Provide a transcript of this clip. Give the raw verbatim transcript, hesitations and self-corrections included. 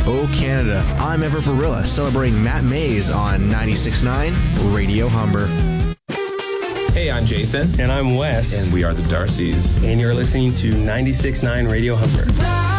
Oh Canada. I'm Everett Barilla, celebrating Matt Mays on ninety-six point nine Radio Humber. Hey, I'm Jason. And I'm Wes. And we are the Darcys. And you're listening to ninety-six point nine Radio Humber.